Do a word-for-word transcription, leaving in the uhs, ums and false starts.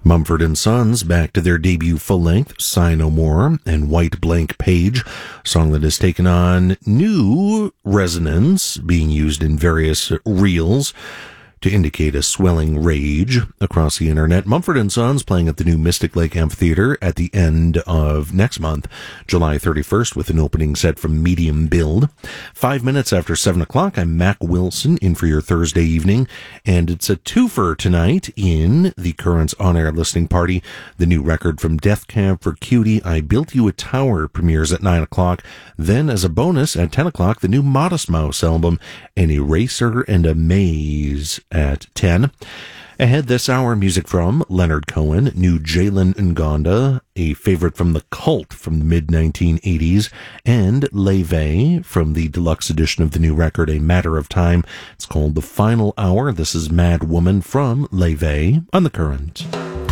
Mumford and Sons back to their debut full-length, Sigh No More, and White Blank Page, a song that has taken on new resonance, being used in various reels to indicate a swelling rage across the internet. Mumford and Sons playing at the new Mystic Lake Amphitheater at the end of next month, July thirty-first, with an opening set from Medium Build. Five minutes after seven o'clock, I'm Mac Wilson in for your Thursday evening, and it's a twofer tonight in the Currents on-air listening party. The new record from Death Cab for Cutie, I Built You a Tower, premieres at nine o'clock. Then, as a bonus, at ten o'clock, the new Modest Mouse album, An Eraser and a Maze, at ten. Ahead this hour, music from Leonard Cohen, new Jalen Ngonda, a favorite from The Cult from the mid nineteen eighties, and Leve from the deluxe edition of the new record, A Matter of Time. It's called The Final Hour. This is Mad Woman from Leve on The Current.